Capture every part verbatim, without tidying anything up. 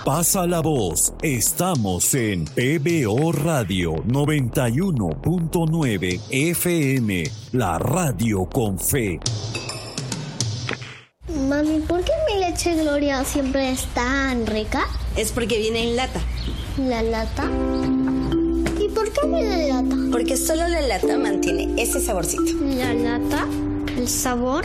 Pasa la voz. Estamos en P B O Radio noventa y uno punto nueve F M, la radio con fe. Mami, ¿por qué mi leche Gloria siempre es tan rica? Es porque viene en lata. ¿La lata? ¿Y por qué viene en lata? Porque solo la lata mantiene ese saborcito. ¿La lata? ¿El sabor?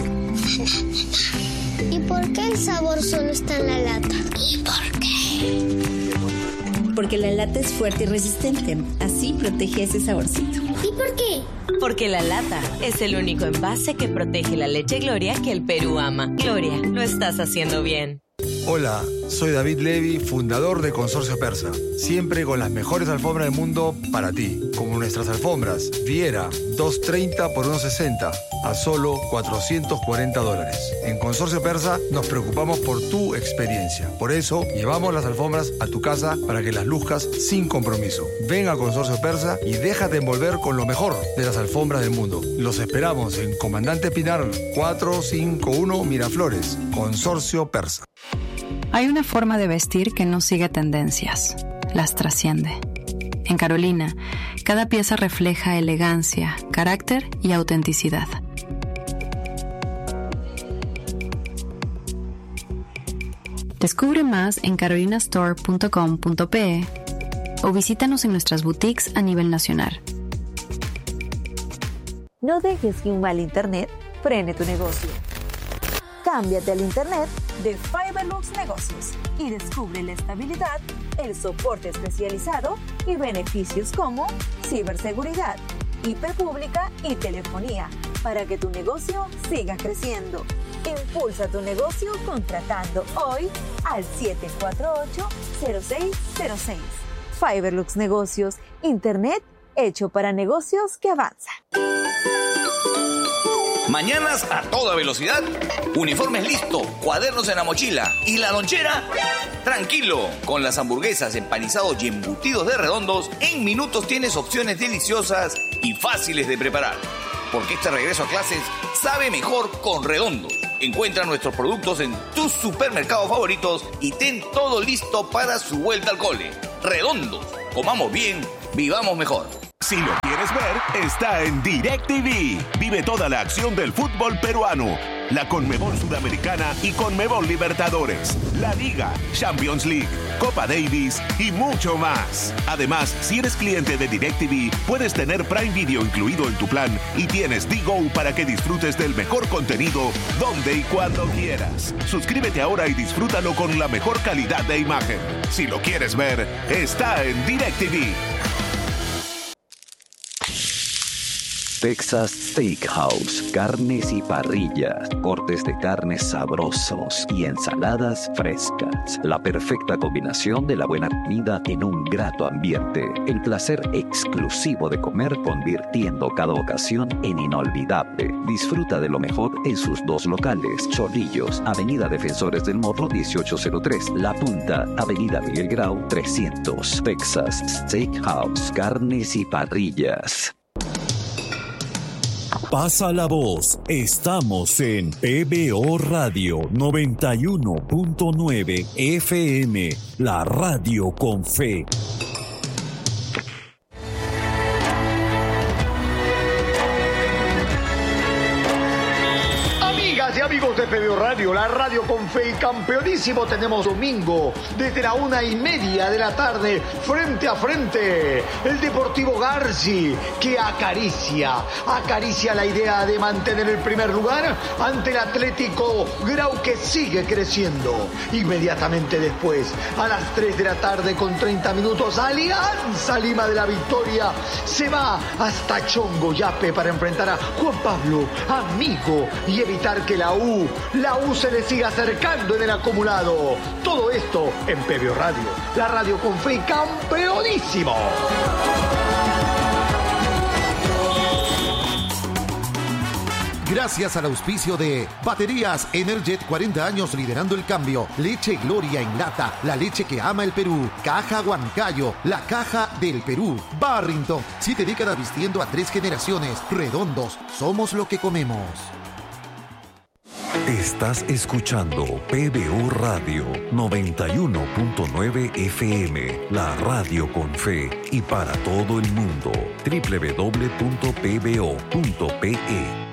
¿Y por qué el sabor solo está en la lata? ¿Y por qué? Porque la lata es fuerte y resistente. Así protege ese saborcito. ¿Y por qué? Porque la lata es el único envase que protege la leche Gloria que el Perú ama. Gloria, lo estás haciendo bien. Hola, soy David Levy, fundador de Consorcio Persa. Siempre con las mejores alfombras del mundo para ti. Como nuestras alfombras Viera, dos treinta por uno sesenta, a solo cuatrocientos cuarenta dólares. En Consorcio Persa nos preocupamos por tu experiencia. Por eso, llevamos las alfombras a tu casa para que las luzcas sin compromiso. Ven a Consorcio Persa y déjate envolver con lo mejor de las alfombras del mundo. Los esperamos en Comandante Pinar cuatrocientos cincuenta y uno Miraflores. Consorcio Persa. Hay una forma de vestir que no sigue tendencias, las trasciende. En Carolina, cada pieza refleja elegancia, carácter y autenticidad. Descubre más en carolina store punto com punto pe o visítanos en nuestras boutiques a nivel nacional. No dejes que un mal internet frene tu negocio. Cámbiate al internet de Fiberlux Negocios y descubre la estabilidad, el soporte especializado y beneficios como ciberseguridad, I P pública y telefonía para que tu negocio siga creciendo. Impulsa tu negocio contratando hoy al siete cuatro ocho, cero seis cero seis. Fiberlux Negocios, internet hecho para negocios que avanzan. Mañanas a toda velocidad, uniformes listo, cuadernos en la mochila y la lonchera. Tranquilo, con las hamburguesas, empanizados y embutidos de Redondos, en minutos tienes opciones deliciosas y fáciles de preparar. Porque este regreso a clases sabe mejor con Redondos. Encuentra nuestros productos en tus supermercados favoritos y ten todo listo para su vuelta al cole. Redondos, comamos bien, vivamos mejor. Si lo quieres ver, está en DirecTV. Vive toda la acción del fútbol peruano, la Conmebol Sudamericana y Conmebol Libertadores, la Liga, Champions League, Copa Davis y mucho más. Además, si eres cliente de DirecTV, puedes tener Prime Video incluido en tu plan y tienes D-Go para que disfrutes del mejor contenido donde y cuando quieras. Suscríbete ahora y disfrútalo con la mejor calidad de imagen. Si lo quieres ver, está en DirecTV. Texas Steakhouse, carnes y parrillas, cortes de carnes sabrosos y ensaladas frescas. La perfecta combinación de la buena comida en un grato ambiente. El placer exclusivo de comer convirtiendo cada ocasión en inolvidable. Disfruta de lo mejor en sus dos locales. Chorrillos, Avenida Defensores del Morro dieciocho cero tres. La Punta, Avenida Miguel Grau trescientos. Texas Steakhouse, carnes y parrillas. Pasa la voz. Estamos en P B O Radio noventa y uno punto nueve F M, la radio con fe. Amigas y amigos de P B O Radio, la radio con fe y campeonísimo, tenemos domingo desde la una y media de la tarde, frente a frente, el Deportivo Garci, que acaricia, acaricia la idea de mantener el primer lugar ante el Atlético Grau, que sigue creciendo. Inmediatamente después, a las tres de la tarde con treinta minutos, Alianza Lima de la Victoria se va hasta Chongo Yape para enfrentar a Juan Pablo Amigo y evitar que la U, la U se le siga acercando en el acumulado. Todo esto en P B O Radio, la radio con fe y campeonísimo. Gracias al auspicio de Baterías Energet, cuarenta años liderando el cambio. Leche Gloria en lata, la leche que ama el Perú. Caja Huancayo, la caja del Perú. Barrington, siete décadas vistiendo a tres generaciones. Redondos, somos lo que comemos. Estás escuchando P B O Radio noventa y uno punto nueve F M, la radio con fe y para todo el mundo. doble u doble u doble u punto p b o punto p e.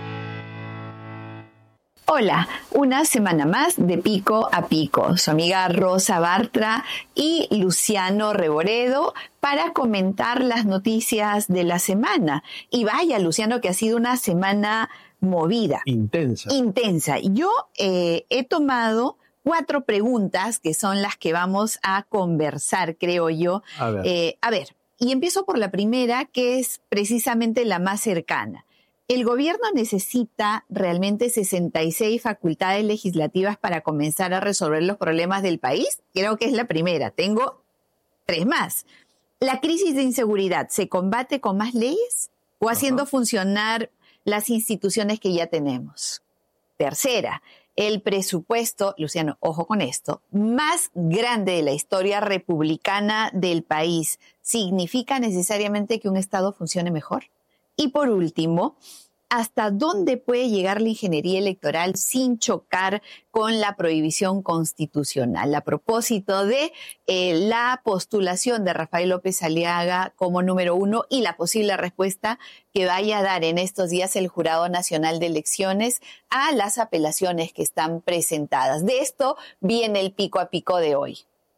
Hola, una semana más de Pico a Pico. Su amiga Rosa Bartra y Luciano Reboredo para comentar las noticias de la semana. Y vaya, Luciano, que ha sido una semana movida. Intensa. Intensa. Yo eh, he tomado cuatro preguntas que son las que vamos a conversar, creo yo. A ver. Eh, a ver, y empiezo por la primera, que es precisamente la más cercana. ¿El gobierno necesita realmente sesenta y seis facultades legislativas para comenzar a resolver los problemas del país? Creo que es la primera. Tengo tres más. ¿La crisis de inseguridad se combate con más leyes o haciendo Ajá. funcionar las instituciones que ya tenemos? Tercera, el presupuesto, Luciano, ojo con esto, más grande de la historia republicana del país, ¿significa necesariamente que un Estado funcione mejor? Y por último, ¿hasta dónde puede llegar la ingeniería electoral sin chocar con la prohibición constitucional? A propósito de eh, la postulación de Rafael López Aliaga como número uno y la posible respuesta que vaya a dar en estos días el Jurado Nacional de Elecciones a las apelaciones que están presentadas. De esto viene el pico a pico de hoy.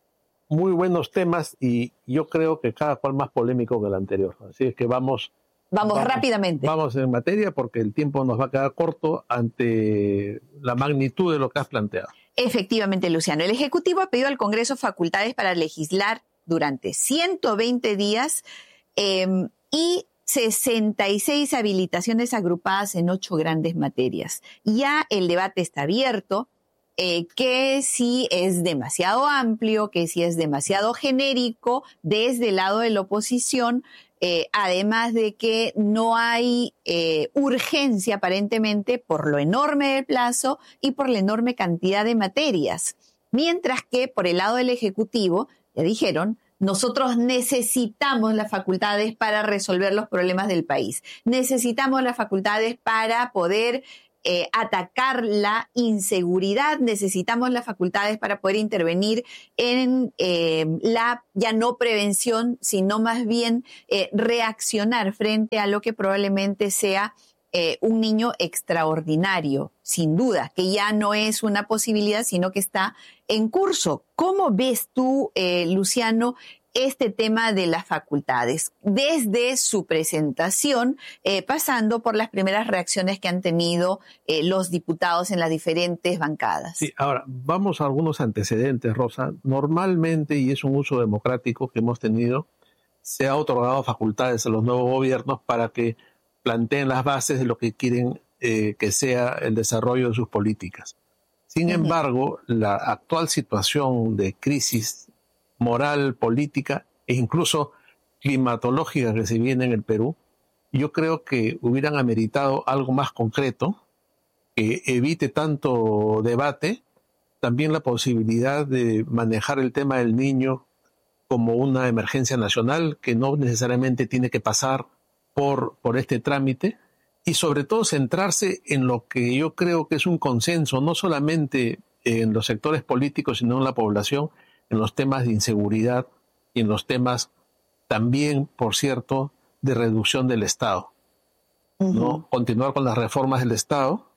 Muy buenos temas y yo creo que cada cual más polémico que el anterior. Así es que vamos... Vamos, vamos rápidamente. Vamos en materia porque el tiempo nos va a quedar corto ante la magnitud de lo que has planteado. Efectivamente, Luciano. El Ejecutivo ha pedido al Congreso facultades para legislar durante ciento veinte días eh, y sesenta y seis habilitaciones agrupadas en ocho grandes materias. Ya el debate está abierto, eh, que si es demasiado amplio, que si es demasiado genérico desde el lado de la oposición. Eh, además de que no hay eh, urgencia aparentemente por lo enorme del plazo y por la enorme cantidad de materias. Mientras que por el lado del Ejecutivo, ya dijeron, nosotros necesitamos las facultades para resolver los problemas del país. Necesitamos las facultades para poder Eh, atacar la inseguridad, necesitamos las facultades para poder intervenir en eh, la ya no prevención, sino más bien eh, reaccionar frente a lo que probablemente sea eh, un niño extraordinario, sin duda, que ya no es una posibilidad, sino que está en curso. ¿Cómo ves tú, eh, Luciano, este tema de las facultades, desde su presentación, eh, pasando por las primeras reacciones que han tenido eh, los diputados en las diferentes bancadas? Sí, ahora, vamos a algunos antecedentes, Rosa. Normalmente, y es un uso democrático que hemos tenido, se ha otorgado facultades a los nuevos gobiernos para que planteen las bases de lo que quieren eh, que sea el desarrollo de sus políticas. Sin uh-huh. embargo, la actual situación de crisis moral, política e incluso climatológica que se viene en el Perú, yo creo que hubieran ameritado algo más concreto, que evite tanto debate, también la posibilidad de manejar el tema del niño como una emergencia nacional que no necesariamente tiene que pasar por, por este trámite, y sobre todo centrarse en lo que yo creo que es un consenso, no solamente en los sectores políticos, sino en la población, en los temas de inseguridad y en los temas también, por cierto, de reducción del Estado. Uh-huh. ¿No? Continuar con las reformas del Estado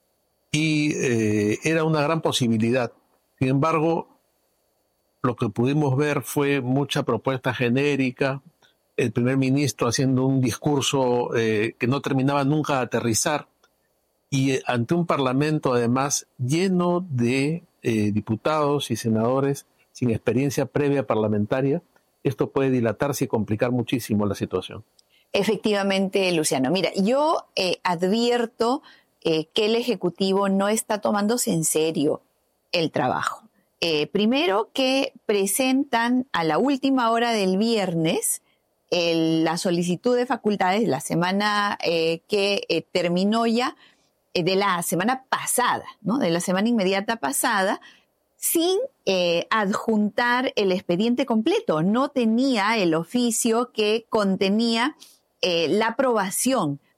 y eh, era una gran posibilidad. Sin embargo, lo que pudimos ver fue mucha propuesta genérica, el primer ministro haciendo un discurso eh, que no terminaba nunca de aterrizar y eh, ante un parlamento además lleno de eh, diputados y senadores sin experiencia previa parlamentaria, esto puede dilatarse y complicar muchísimo la situación. Efectivamente, Luciano. Mira, yo eh, advierto eh, que el Ejecutivo no está tomándose en serio el trabajo. Eh, primero que presentan a la última hora del viernes el, la solicitud de facultades la semana eh, que eh, terminó ya, eh, de la semana pasada, ¿no? De la semana inmediata pasada, sin eh, adjuntar el expediente completo. No tenía el oficio que contenía eh, la aprobación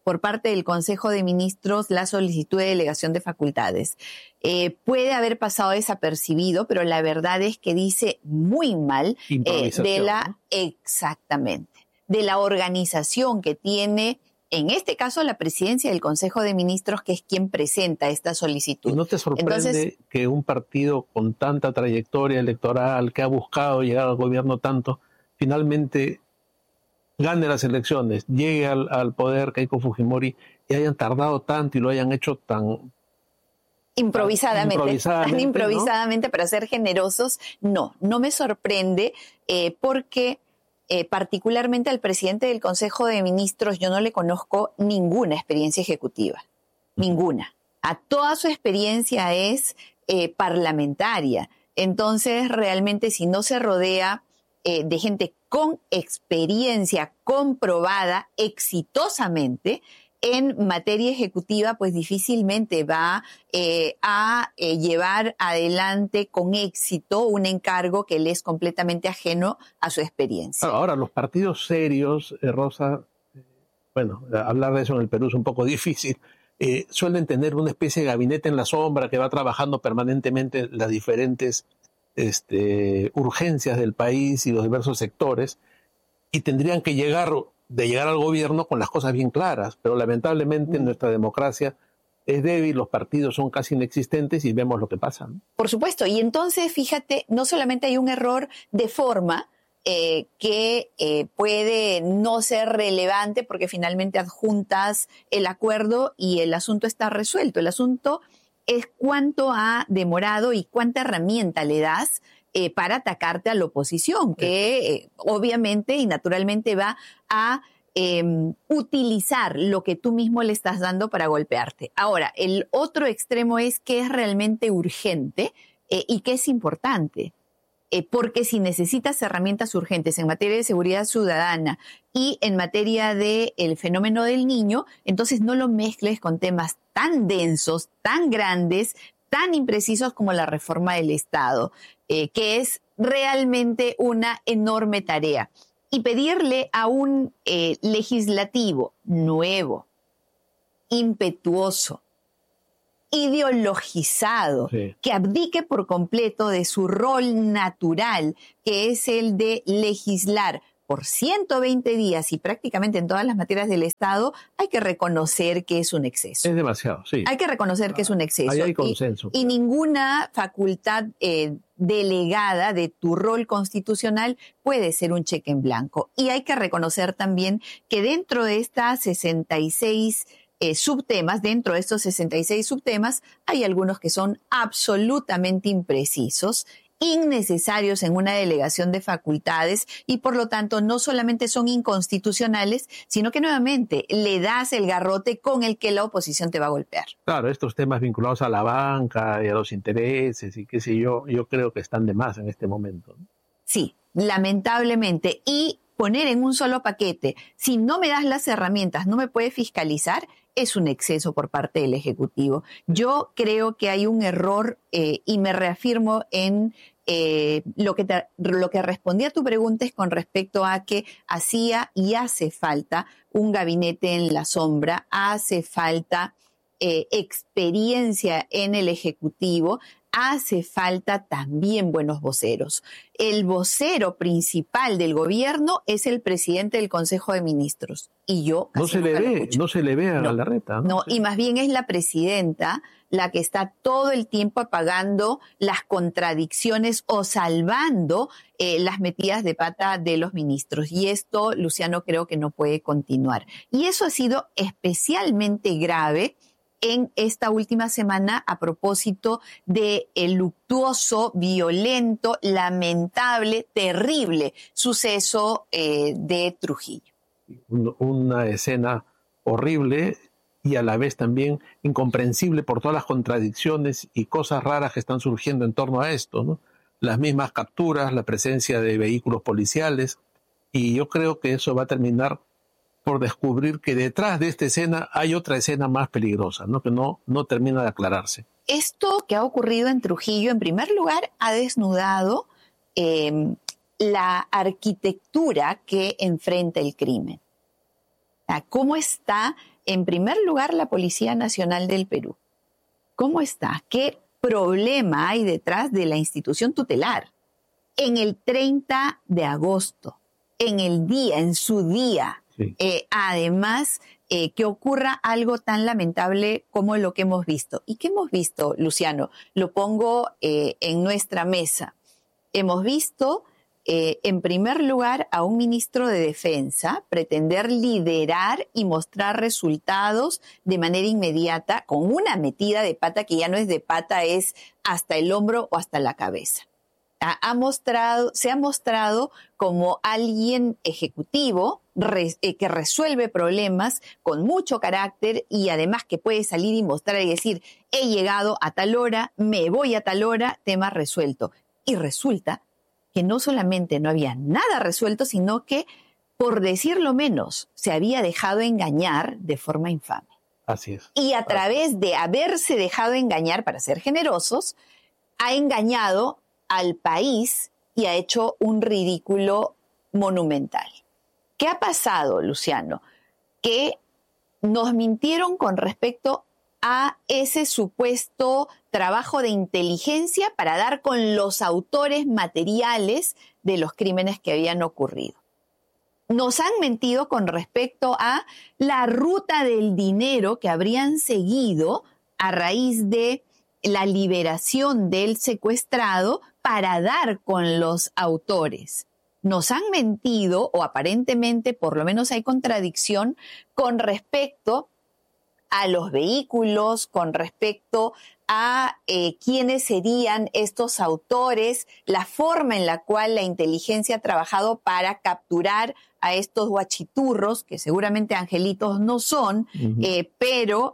por parte del Consejo de Ministros la solicitud de delegación de facultades. Eh, puede haber pasado desapercibido, pero la verdad es que dice muy mal eh, de la, ¿no? Exactamente, de la organización que tiene, en este caso, la presidencia del Consejo de Ministros, que es quien presenta esta solicitud. ¿Y no te sorprende Entonces, que un partido con tanta trayectoria electoral, que ha buscado llegar al gobierno tanto, finalmente gane las elecciones, llegue al, al poder Keiko Fujimori y hayan tardado tanto y lo hayan hecho tan... Improvisadamente, tan improvisadamente, tan improvisadamente ¿no? Para ser generosos, no, no me sorprende eh, porque... Eh, particularmente al presidente del Consejo de Ministros, yo no le conozco ninguna experiencia ejecutiva, ninguna. A toda su experiencia es eh, parlamentaria. Entonces, realmente, si no se rodea eh, de gente con experiencia comprobada exitosamente en materia ejecutiva, pues difícilmente va eh, a eh, llevar adelante con éxito un encargo que le es completamente ajeno a su experiencia. Ahora, los partidos serios, eh, Rosa, eh, bueno, hablar de eso en el Perú es un poco difícil, eh, suelen tener una especie de gabinete en la sombra que va trabajando permanentemente las diferentes este, urgencias del país y los diversos sectores, y tendrían que llegar... de llegar al gobierno con las cosas bien claras, pero lamentablemente mm. nuestra democracia es débil, los partidos son casi inexistentes y vemos lo que pasa, ¿no? Por supuesto, y entonces, fíjate, no solamente hay un error de forma eh, que eh, puede no ser relevante porque finalmente adjuntas el acuerdo y el asunto está resuelto. El asunto es cuánto ha demorado y cuánta herramienta le das Eh, para atacarte a la oposición, que eh, obviamente y naturalmente va a eh, utilizar lo que tú mismo le estás dando para golpearte. Ahora, el otro extremo es que es realmente urgente eh, y que es importante, eh, porque si necesitas herramientas urgentes en materia de seguridad ciudadana y en materia del fenómeno del niño, entonces no lo mezcles con temas tan densos, tan grandes, tan imprecisos como la reforma del Estado, eh, que es realmente una enorme tarea. Y pedirle a un eh, legislativo nuevo, impetuoso, ideologizado, sí, que abdique por completo de su rol natural, que es el de legislar por ciento veinte días y prácticamente en todas las materias del Estado, hay que reconocer que es un exceso. Es demasiado, sí. Hay que reconocer que es un exceso. Ahí hay consenso. Y, y ninguna facultad eh, delegada de tu rol constitucional puede ser un cheque en blanco. Y hay que reconocer también que dentro de estas sesenta y seis eh, subtemas, dentro de estos sesenta y seis subtemas, hay algunos que son absolutamente imprecisos, innecesarios en una delegación de facultades y por lo tanto no solamente son inconstitucionales, sino que nuevamente le das el garrote con el que la oposición te va a golpear. Claro, estos temas vinculados a la banca y a los intereses y qué sé yo, yo creo que están de más en este momento. Sí, lamentablemente. Y poner en un solo paquete, si no me das las herramientas, no me puedes fiscalizar, es un exceso por parte del Ejecutivo. Yo creo que hay un error eh, y me reafirmo en eh, lo que te, lo que respondí a tu pregunta es con respecto a que hacía y hace falta un gabinete en la sombra, hace falta eh, experiencia en el Ejecutivo, hace falta también buenos voceros. El vocero principal del gobierno es el presidente del Consejo de Ministros. Y yo no se le ve, no se le ve a no, Galarreta. No, no sí. Y más bien es la presidenta la que está todo el tiempo apagando las contradicciones o salvando eh, las metidas de pata de los ministros. Y esto, Luciano, creo que no puede continuar. Y eso ha sido especialmente grave en esta última semana a propósito de el luctuoso, violento, lamentable, terrible suceso eh, de Trujillo. Una escena horrible y a la vez también incomprensible por todas las contradicciones y cosas raras que están surgiendo en torno a esto, ¿no? Las mismas capturas, la presencia de vehículos policiales, y yo creo que eso va a terminar por descubrir que detrás de esta escena hay otra escena más peligrosa, ¿no? Que no, no termina de aclararse. Esto que ha ocurrido en Trujillo, en primer lugar, ha desnudado eh, la arquitectura que enfrenta el crimen. ¿Cómo está en primer lugar, la Policía Nacional del Perú. ¿Cómo está? ¿Qué problema hay detrás de la institución tutelar? En el treinta de agosto, en el día, en su día, sí. eh, además, eh, que ocurra algo tan lamentable como lo que hemos visto. ¿Y qué hemos visto, Luciano? Lo pongo eh, en nuestra mesa. Hemos visto, eh, en primer lugar, a un ministro de Defensa pretender liderar y mostrar resultados de manera inmediata con una metida de pata que ya no es de pata, es hasta el hombro o hasta la cabeza. Ha mostrado, se ha mostrado como alguien ejecutivo res, eh, que resuelve problemas con mucho carácter y además que puede salir y mostrar y decir, he llegado a tal hora, me voy a tal hora, tema resuelto. Y resulta que no solamente no había nada resuelto, sino que, por decirlo menos, se había dejado engañar de forma infame. Así es. Y a través de haberse dejado engañar, para ser generosos, ha engañado al país y ha hecho un ridículo monumental. ¿Qué ha pasado, Luciano? Que nos mintieron con respecto a ese supuesto trabajo de inteligencia para dar con los autores materiales de los crímenes que habían ocurrido. Nos han mentido con respecto a la ruta del dinero que habrían seguido a raíz de la liberación del secuestrado para dar con los autores. Nos han mentido, o aparentemente por lo menos hay contradicción, con respecto a los vehículos, con respecto a eh, quiénes serían estos autores, la forma en la cual la inteligencia ha trabajado para capturar a estos guachiturros, que seguramente angelitos no son, uh-huh. eh, pero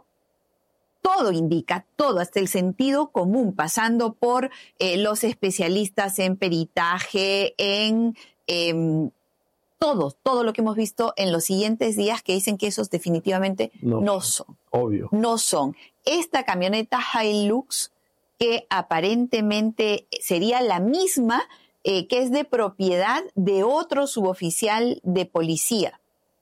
todo indica, todo, hasta el sentido común, pasando por eh, los especialistas en peritaje, en eh, todo, todo lo que hemos visto en los siguientes días que dicen que esos definitivamente no, no son. Obvio. No son. Esta camioneta Hilux, que aparentemente sería la misma, eh, que es de propiedad de otro suboficial de policía.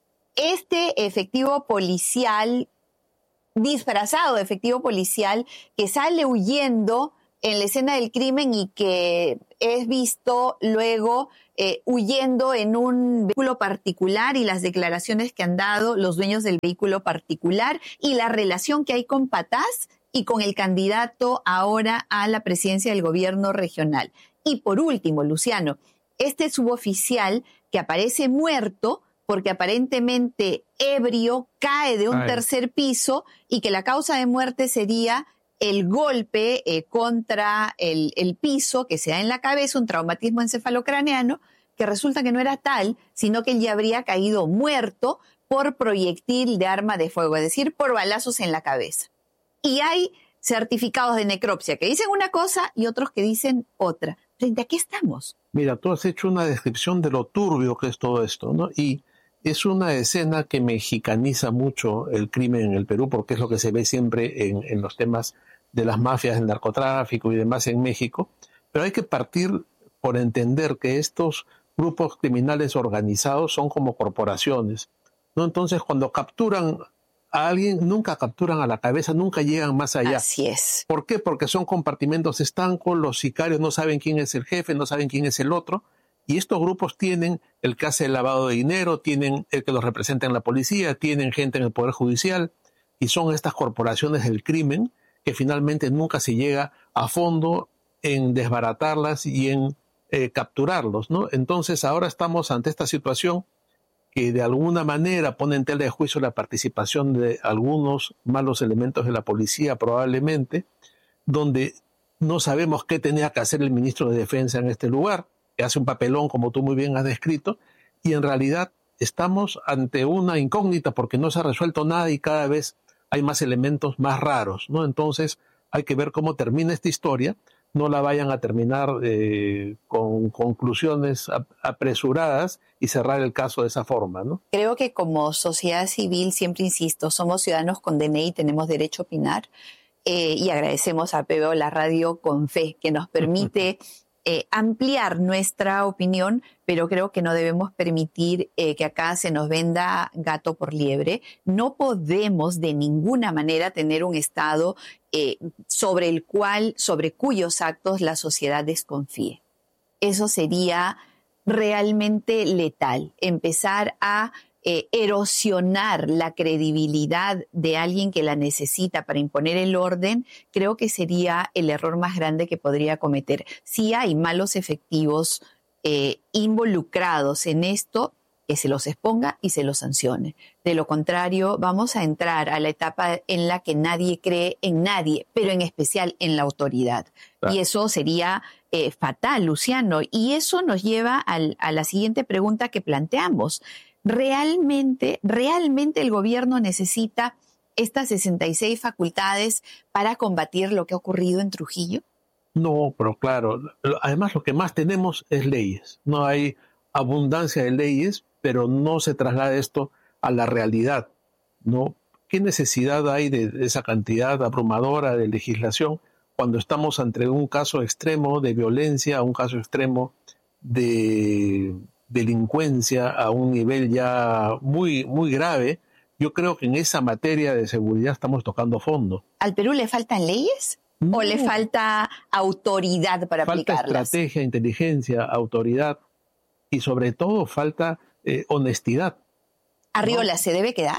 Este efectivo policial disfrazado de efectivo policial que sale huyendo en la escena del crimen y que es visto luego eh, huyendo en un vehículo particular, y las declaraciones que han dado los dueños del vehículo particular y la relación que hay con Patás y con el candidato ahora a la presidencia del gobierno regional. Y por último, Luciano, este suboficial que aparece muerto porque aparentemente ebrio cae de un Ay. tercer piso y que la causa de muerte sería el golpe eh, contra el, el piso que se da en la cabeza, un traumatismo encefalocraneano, que resulta que no era tal, sino que él ya habría caído muerto por proyectil de arma de fuego, es decir, por balazos en la cabeza. Y hay certificados de necropsia que dicen una cosa y otros que dicen otra. ¿Frente a qué estamos? Mira, tú has hecho una descripción de lo turbio que es todo esto, ¿no? Y es una escena que mexicaniza mucho el crimen en el Perú, porque es lo que se ve siempre en, en los temas de las mafias, el narcotráfico y demás en México. Pero hay que partir por entender que estos grupos criminales organizados son como corporaciones, ¿no? Entonces, cuando capturan a alguien, nunca capturan a la cabeza, nunca llegan más allá. Así es. ¿Por qué? Porque son compartimentos estancos, los sicarios no saben quién es el jefe, no saben quién es el otro. Y estos grupos tienen el que hace el lavado de dinero, tienen el que los representa en la policía, tienen gente en el Poder Judicial, y son estas corporaciones del crimen que finalmente nunca se llega a fondo en desbaratarlas y en eh, capturarlos, ¿no? Entonces ahora estamos ante esta situación que de alguna manera pone en tela de juicio la participación de algunos malos elementos de la policía probablemente, donde no sabemos qué tenía que hacer el ministro de Defensa en este lugar, que hace un papelón, como tú muy bien has descrito, y en realidad estamos ante una incógnita porque no se ha resuelto nada y cada vez hay más elementos más raros, ¿no? Entonces hay que ver cómo termina esta historia, no la vayan a terminar eh, con conclusiones apresuradas y cerrar el caso de esa forma, ¿no? Creo que como sociedad civil, siempre insisto, somos ciudadanos con D N I, tenemos derecho a opinar, eh, y agradecemos a P B O, la radio con fe, que nos permite eh, ampliar nuestra opinión, pero creo que no debemos permitir eh, que acá se nos venda gato por liebre. No podemos de ninguna manera tener un Estado eh, sobre el cual, sobre cuyos actos la sociedad desconfíe. Eso sería realmente letal, empezar a eh, erosionar la credibilidad de alguien que la necesita para imponer el orden. Creo que sería el error más grande que podría cometer. Si hay malos efectivos eh, involucrados en esto, que se los exponga y se los sancione. De lo contrario, vamos a entrar a la etapa en la que nadie cree en nadie, pero en especial en la autoridad. Claro. Y eso sería eh, fatal, Luciano. Y eso nos lleva al, a la siguiente pregunta que planteamos. ¿Realmente, realmente el gobierno necesita estas sesenta y seis facultades para combatir lo que ha ocurrido en Trujillo? No, pero claro, además lo que más tenemos es leyes. No hay abundancia de leyes, pero no se traslada esto a la realidad, ¿no? ¿Qué necesidad hay de, de esa cantidad abrumadora de legislación cuando estamos ante un caso extremo de violencia, un caso extremo de delincuencia a un nivel ya muy, muy grave? Yo creo que en esa materia de seguridad estamos tocando fondo. ¿Al Perú le faltan leyes? No. ¿O le falta autoridad para falta aplicarlas? Falta estrategia, inteligencia, autoridad y sobre todo falta eh, honestidad. ¿Arriola ¿no? se debe quedar?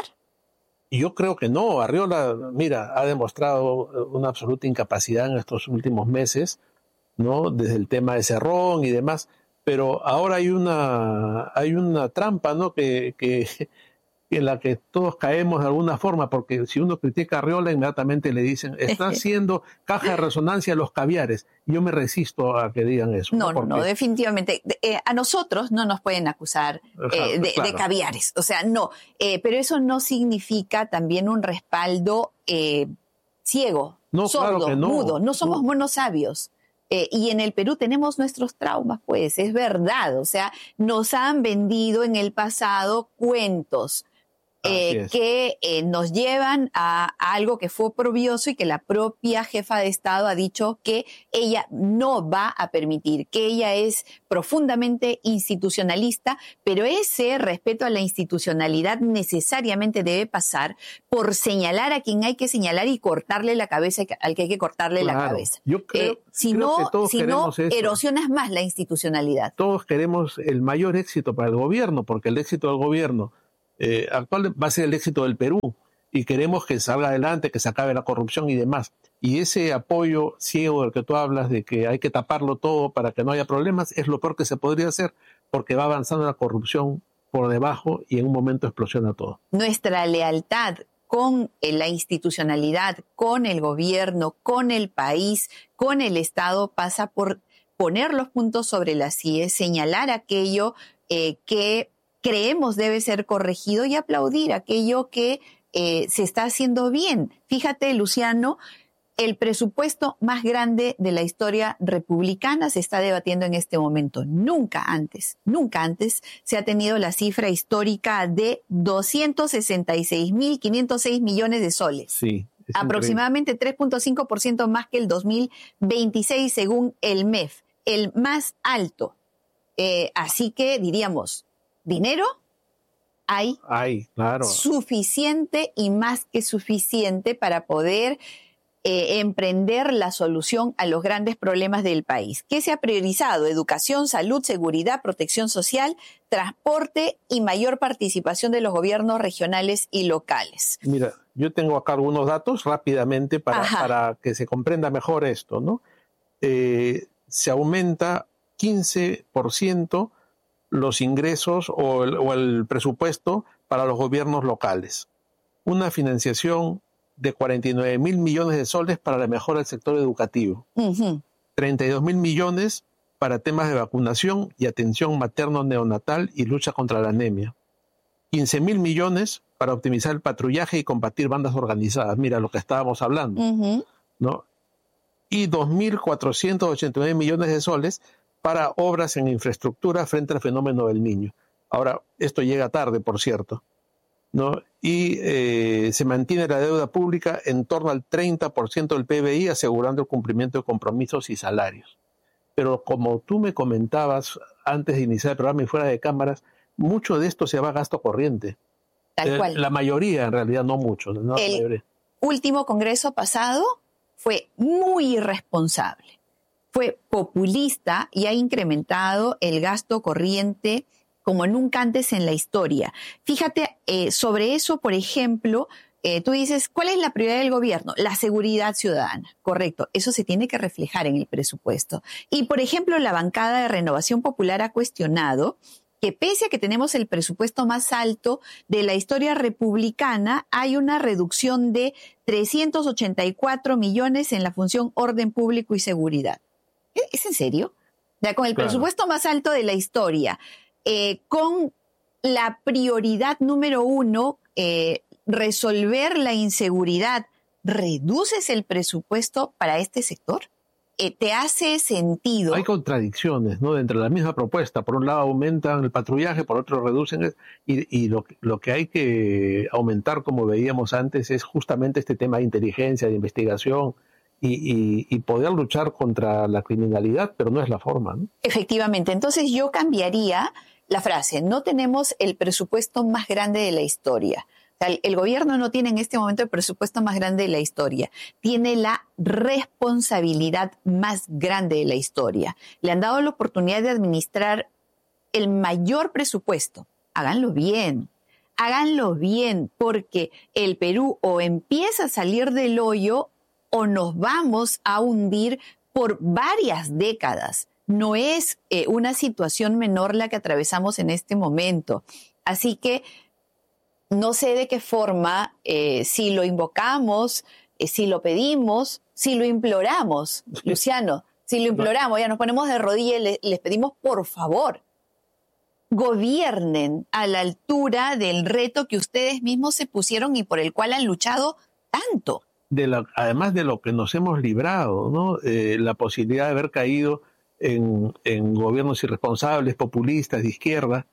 Yo creo que no. Arriola, mira, ha demostrado una absoluta incapacidad en estos últimos meses, ¿no? Desde el tema de Cerrón y demás. Pero ahora hay una hay una trampa, ¿no? Que, que en la que todos caemos de alguna forma, porque si uno critica a Arriola, inmediatamente le dicen, está haciendo caja de resonancia a los caviares. Yo me resisto a que digan eso. No, no, porque... no, definitivamente. Eh, a nosotros no nos pueden acusar eh, de, claro. de caviares, o sea, no. Eh, pero eso no significa también un respaldo eh, ciego, no, sordo, claro que no. mudo. No somos monos sabios. Eh, y en el Perú tenemos nuestros traumas, pues, es verdad. O sea, nos han vendido en el pasado cuentos eh, que eh, nos llevan a, a algo que fue oprobioso y que la propia jefa de Estado ha dicho que ella no va a permitir, que ella es profundamente institucionalista, pero ese respeto a la institucionalidad necesariamente debe pasar por señalar a quien hay que señalar y cortarle la cabeza al que hay que cortarle claro. la cabeza. Yo creo, eh, si creo no, que todos si no queremos eso. erosionas más la institucionalidad. Todos queremos el mayor éxito para el gobierno, porque el éxito del gobierno eh, actual va a ser el éxito del Perú, y queremos que salga adelante, que se acabe la corrupción y demás. Y ese apoyo ciego del que tú hablas, de que hay que taparlo todo para que no haya problemas, es lo peor que se podría hacer, porque va avanzando la corrupción por debajo y en un momento explosiona todo. Nuestra lealtad con la institucionalidad, con el gobierno, con el país, con el Estado, pasa por poner los puntos sobre las íes, señalar aquello eh, que creemos debe ser corregido y aplaudir aquello que eh, se está haciendo bien. Fíjate, Luciano, el presupuesto más grande de la historia republicana se está debatiendo en este momento. Nunca antes, nunca antes se ha tenido la cifra histórica de doscientos sesenta y seis mil quinientos seis millones de soles. Sí. Aproximadamente tres punto cinco por ciento más que el dos mil veintiséis según el M E F, el más alto. Eh, así que diríamos, dinero hay, hay claro. suficiente y más que suficiente para poder eh, emprender la solución a los grandes problemas del país. ¿Qué se ha priorizado? Educación, salud, seguridad, protección social, transporte y mayor participación de los gobiernos regionales y locales. Mira, yo tengo acá algunos datos rápidamente para, para que se comprenda mejor esto, ¿no? Eh, se aumenta quince por ciento los ingresos o el, o el presupuesto para los gobiernos locales. Una financiación de cuarenta y nueve mil millones de soles para la mejora del sector educativo. Uh-huh. treinta y dos mil millones para temas de vacunación y atención materno-neonatal y lucha contra la anemia. quince mil millones para optimizar el patrullaje y combatir bandas organizadas. Mira lo que estábamos hablando. Uh-huh. ¿No? Y dos mil cuatrocientos ochenta y nueve millones de soles para obras en infraestructura frente al fenómeno del Niño. Ahora, esto llega tarde, por cierto, ¿no? Y eh, se mantiene la deuda pública en torno al treinta por ciento del P B I, asegurando el cumplimiento de compromisos y salarios. pero como tú me comentabas antes de iniciar el programa y fuera de cámaras, mucho de esto se va a gasto corriente. Tal eh, cual. La mayoría, en realidad, no mucho. No el la mayoría. Último congreso pasado fue muy irresponsable, fue populista y ha incrementado el gasto corriente como nunca antes en la historia. Fíjate, eh, sobre eso, por ejemplo, eh, tú dices, ¿cuál es la prioridad del gobierno? La seguridad ciudadana, correcto. Eso se tiene que reflejar en el presupuesto. Y, por ejemplo, la bancada de Renovación Popular ha cuestionado que pese a que tenemos el presupuesto más alto de la historia republicana, hay una reducción de trescientos ochenta y cuatro millones en la función orden público y seguridad. ¿Es en serio? Ya con el claro. presupuesto más alto de la historia, eh, con la prioridad número uno, eh, resolver la inseguridad, ¿reduces el presupuesto para este sector? Eh, ¿Te hace sentido? Hay contradicciones, ¿no? Dentro de la misma propuesta. Por un lado aumentan el patrullaje, por otro reducen. Y, y lo, lo que hay que aumentar, como veíamos antes, es justamente este tema de inteligencia, de investigación y, y, y poder luchar contra la criminalidad, pero no es la forma, ¿no? Efectivamente. Entonces yo cambiaría la frase. No tenemos el presupuesto más grande de la historia. O sea, el, el gobierno no tiene en este momento el presupuesto más grande de la historia. Tiene la responsabilidad más grande de la historia. Le han dado la oportunidad de administrar el mayor presupuesto. Háganlo bien. Háganlo bien, porque el Perú o empieza a salir del hoyo o nos vamos a hundir por varias décadas. No es eh, una situación menor la que atravesamos en este momento. Así que no sé de qué forma, eh, si lo invocamos, eh, si lo pedimos, si lo imploramos, Luciano, si lo imploramos, ya nos ponemos de rodillas y les, les pedimos, por favor, gobiernen a la altura del reto que ustedes mismos se pusieron y por el cual han luchado tanto. De la, además de lo que nos hemos librado, ¿no? Eh, la posibilidad de haber caído en, en gobiernos irresponsables, populistas, de izquierda,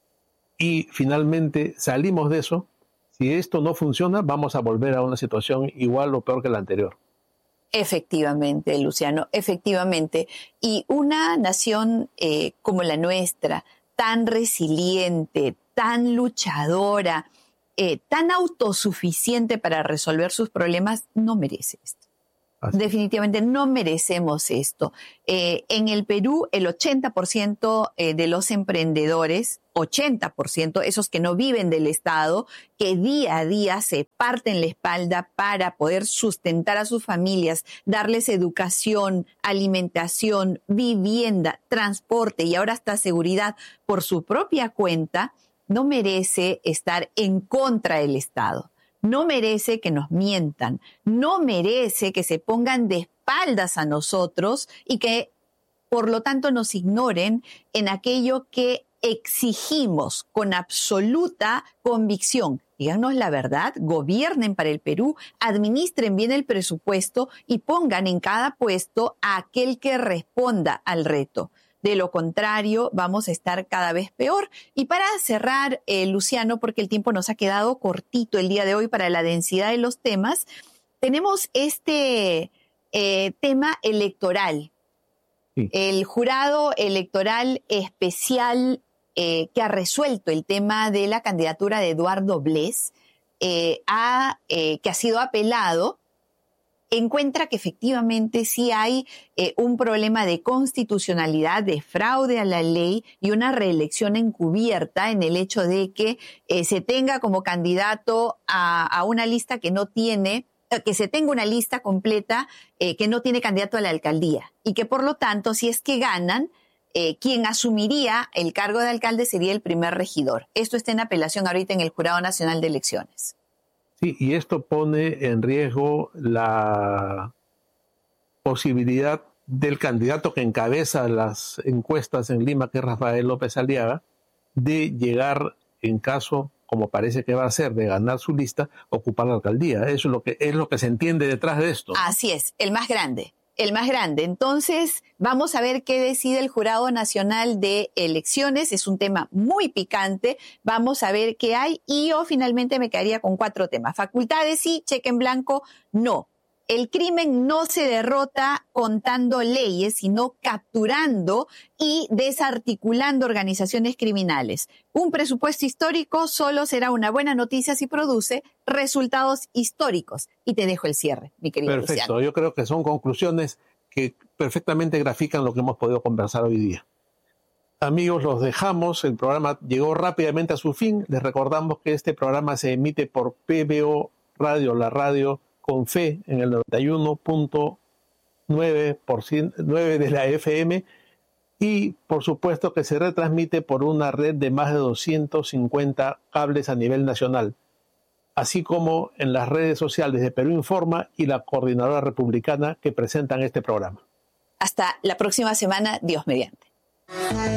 y finalmente salimos de eso. Si esto no funciona, vamos a volver a una situación igual o peor que la anterior. Efectivamente, Luciano, efectivamente. Y una nación eh, como la nuestra, tan resiliente, tan luchadora, eh, tan autosuficiente para resolver sus problemas, no merece esto. Así. Definitivamente no merecemos esto. Eh, en el Perú, el ochenta por ciento de los emprendedores, ochenta por ciento, esos que no viven del Estado, que día a día se parten la espalda para poder sustentar a sus familias, darles educación, alimentación, vivienda, transporte y ahora hasta seguridad por su propia cuenta, no merece estar en contra del Estado. No merece que nos mientan, no merece que se pongan de espaldas a nosotros y que, por lo tanto, nos ignoren en aquello que exigimos con absoluta convicción. Díganos la verdad, gobiernen para el Perú, administren bien el presupuesto y pongan en cada puesto a aquel que responda al reto. De lo contrario, vamos a estar cada vez peor. Y para cerrar, eh, Luciano, porque el tiempo nos ha quedado cortito el día de hoy para la densidad de los temas, tenemos este eh, tema electoral. Sí. El jurado electoral especial eh, que ha resuelto el tema de la candidatura de Eduardo Bless, eh, ha, eh, que ha sido apelado, encuentra que efectivamente sí hay eh, un problema de constitucionalidad, de fraude a la ley y una reelección encubierta en el hecho de que eh, se tenga como candidato a, a una lista que no tiene, eh, que se tenga una lista completa eh, que no tiene candidato a la alcaldía y que por lo tanto, si es que ganan, eh, quien asumiría el cargo de alcalde sería el primer regidor. Esto está en apelación ahorita en el Jurado Nacional de Elecciones. Sí, y esto pone en riesgo la posibilidad del candidato que encabeza las encuestas en Lima, que es Rafael López Aliaga, de llegar, en caso, como parece que va a ser, de ganar su lista, ocupar la alcaldía. Eso es lo que, es lo que se entiende detrás de esto. Así es, el más grande. El más grande. Entonces, vamos a ver qué decide el Jurado Nacional de Elecciones. Es un tema muy picante. Vamos a ver qué hay. Y yo finalmente me quedaría con cuatro temas. Facultades sí, cheque en blanco, no. El crimen no se derrota contando leyes, sino capturando y desarticulando organizaciones criminales. Un presupuesto histórico solo será una buena noticia si produce resultados históricos. Y te dejo el cierre, mi querido Perfecto. Luciano. Yo creo que son conclusiones que perfectamente grafican lo que hemos podido conversar hoy día. Amigos, los dejamos. El programa llegó rápidamente a su fin. Les recordamos que este programa se emite por P B O Radio, la radio con fe, en el noventa y uno punto nueve de la F M, y por supuesto que se retransmite por una red de más de doscientos cincuenta cables a nivel nacional, así como en las redes sociales de Perú Informa y la Coordinadora Republicana que presentan este programa. Hasta la próxima semana, Dios mediante.